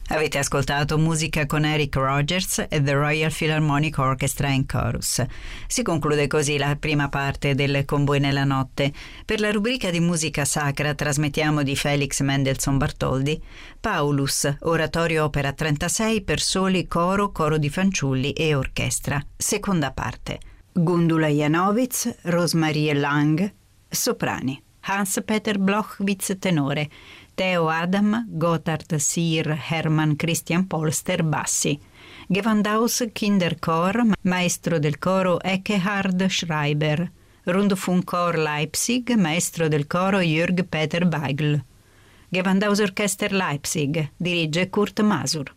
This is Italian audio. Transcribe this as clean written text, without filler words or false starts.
Avete ascoltato musica con Eric Rogers e The Royal Philharmonic Orchestra in Chorus. Si conclude così la prima parte del Con voi nella notte. Per la rubrica di musica sacra trasmettiamo di Felix Mendelssohn Bartholdy Paulus, oratorio opera 36 per soli, coro, coro di fanciulli e orchestra. Seconda parte. Gundula Janowitz, Rosemarie Lang, soprani. Hans-Peter Blochwitz, tenore. Theo Adam, Gotthard Sir Hermann Christian Polster, bassi. Gewandhaus Kinderchor, maestro del coro Ekkehard Schreiber. Rundfunkchor Leipzig, maestro del coro Jürg Peter Weigl. Gewandhaus Orchester Leipzig, dirige Kurt Masur.